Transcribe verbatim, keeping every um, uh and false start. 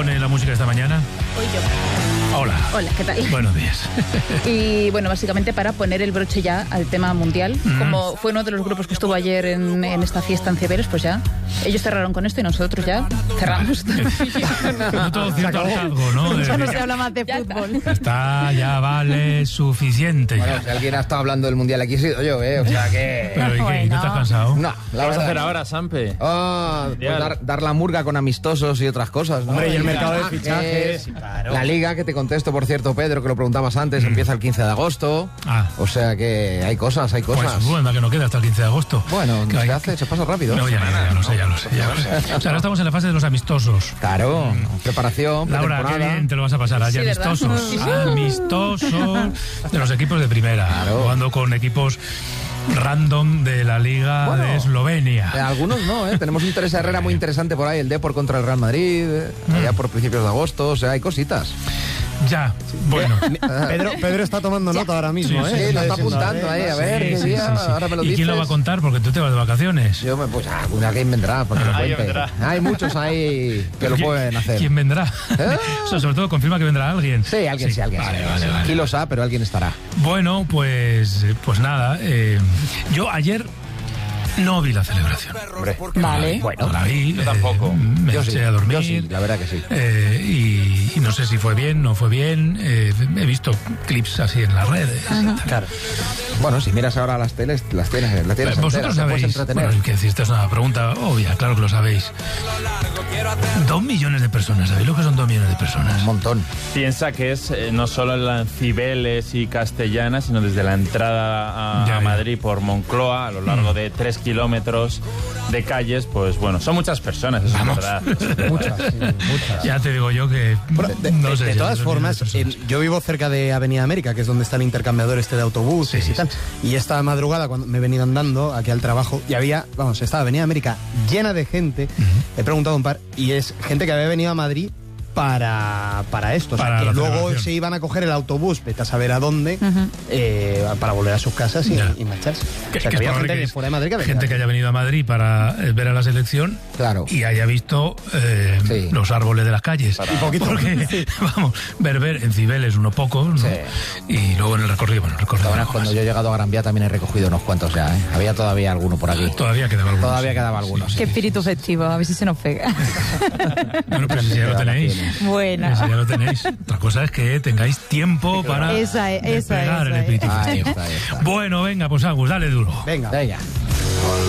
pone la música esta mañana? Hoy yo. Hola. Hola, ¿qué tal? Buenos días. Y bueno, básicamente para poner el broche ya al tema mundial. Mm. Como fue uno de los grupos que estuvo ayer en, en esta fiesta en Cibeles, pues ya ellos cerraron con esto y nosotros ya cerramos. No todo cierto algo, ¿no? Ya no se habla más de fútbol. Está, ya vale suficiente. Bueno, ya. si alguien ha estado hablando del mundial aquí he sido yo, ¿eh? O sea que... Pero ¿y qué? Bueno. ¿No estás cansado? No, ¿Qué la vas a hacer verdad. ahora, Sampe? Oh, pues dar, dar la murga con amistosos y otras cosas, ¿no? Hombre, y el mercado de fichajes, fichajes, claro. La Liga, que te contesto, por cierto, Pedro, que lo preguntabas antes, Mm. empieza el quince de agosto. Ah. O sea que hay cosas, hay cosas. Pues bueno, que no queda hasta el quince de agosto. Bueno, Que se hay- hace, se pasa rápido. No, ya, ya, ya lo sé, ya lo sé, ya lo sé. O sea, ahora estamos en la fase de los amistosos. Claro, preparación, Laura, qué pretemporada. bien te lo vas a pasar. Hay Sí, ¿verdad? amistosos, amistosos de los equipos de primera, Claro. jugando con equipos random de la Liga Bueno, de Eh, Eslovenia. algunos no, ¿eh? Tenemos un Teresa Herrera muy interesante por ahí, el Depor contra el Real Madrid, eh, allá por principios de agosto, o sea, hay cositas. Ya, bueno. Pedro, Pedro está tomando nota ahora mismo, Sí, ¿eh? Sí, lo está diciendo, apuntando ahí, a ver, Sí, qué sí, día, sí, sí. ahora me lo ¿Y dices. quién lo va a contar? Porque tú te vas de vacaciones. Yo me, pues, alguna alguien vendrá, porque lo Alguien cuente. vendrá. Hay muchos ahí que lo ¿Quién- pueden hacer. ¿Quién vendrá? ¿Eh? O sea, sobre todo confirma que vendrá alguien. Sí, alguien sí, alguien Vale, sí. vale, vale. Kilos A, pero alguien estará. Bueno, pues, eh, pues nada. eh, yo ayer no vi la celebración. Hombre. Vale. Bueno, la vi. Yo tampoco. eh, me Yo eché sí, a dormir. yo sí, la verdad que sí. Eh, y, y no sé si fue bien, no fue bien. eh, he visto clips así en las redes. Claro. Bueno, si miras ahora las teles, las tienes, las tienes Vosotros enteras, te puedes sabéis, entretener. bueno, que decir, esta es una pregunta obvia, claro que lo sabéis. Dos millones de personas, ¿sabéis lo que son dos millones de personas? Un montón. Piensa que es eh, no solo en la Cibeles y Castellana, sino desde la entrada a, Ya, a ya. Madrid por Moncloa, a lo largo de tres kilómetros de calles, pues bueno, son muchas personas, eso Vamos. es verdad. Muchas, sí, muchas. Ya te digo yo que Bueno, de, no de- sé de si todas son formas, dos millones de en- yo vivo cerca de Avenida América, que es donde está el intercambiador este de autobuses Sí, y tal. sí, Y esta madrugada, cuando me he venido andando aquí al trabajo, y había, vamos, estaba Avenida América llena de gente. He preguntado a un par, y es gente que había venido a Madrid para, para esto. O sea, Para la que luego celebración. se iban a coger el autobús, vete a saber a dónde, eh, para volver a sus casas y, Ya. y marcharse. Que- o sea, que que es había probable gente que de fuera de Madrid que venía. gente que haya venido a Madrid para eh, ver a la selección Claro. y haya visto eh, Sí. los árboles de las calles. Y poquito. Porque, vamos, ver, ver en Cibeles unos pocos, ¿no? Sí. Y luego en el recorrido, bueno, el recorrido Ahora, algo cuando más. yo he llegado a Gran Vía también he recogido unos cuantos ya, ¿eh? Había todavía alguno por aquí. Todavía quedaba algunos. Todavía sí. quedaba algunos. Qué espíritu festivo, a ver si se nos pega. Bueno, pues si ya lo tenéis. Bueno. Si ya lo tenéis. Otra cosa es que tengáis tiempo para Esa es, esa despegar es, el esa es. espíritu Ahí festivo. está, ahí está. Bueno, venga, pues Agus, dale duro. Venga. Venga.